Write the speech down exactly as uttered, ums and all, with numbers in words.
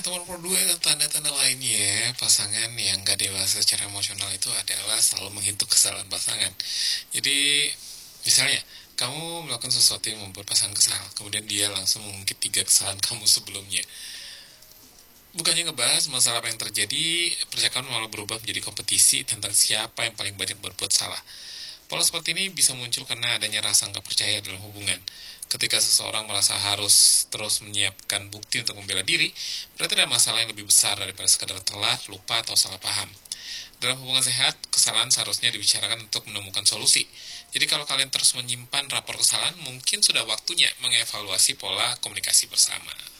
teman nomor dua dan tanda-tanda lainnya pasangan yang gak dewasa secara emosional itu adalah selalu menghitung kesalahan pasangan. Jadi misalnya kamu melakukan sesuatu yang membuat pasangan kesal, kemudian dia langsung mengungkit tiga kesalahan kamu sebelumnya. Bukannya ngebahas masalah apa yang terjadi, percakapan malah berubah menjadi kompetisi tentang siapa yang paling banyak berbuat salah. Pola seperti ini bisa muncul karena adanya rasa nggak percaya dalam hubungan. Ketika seseorang merasa harus terus menyiapkan bukti untuk membela diri, berarti ada masalah yang lebih besar daripada sekadar telat, lupa, atau salah paham. Dalam hubungan sehat, kesalahan seharusnya dibicarakan untuk menemukan solusi. Jadi kalau kalian terus menyimpan rapor kesalahan, mungkin sudah waktunya mengevaluasi pola komunikasi bersama.